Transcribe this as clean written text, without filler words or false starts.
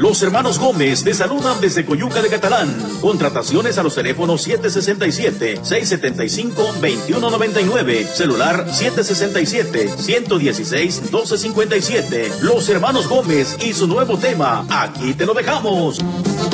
Los hermanos Gómez te saludan desde Coyuca de Catalán. Contrataciones a los teléfonos 767-675-2199. Celular 767-116-1257. Los hermanos Gómez y su nuevo tema, Aquí te lo dejamos.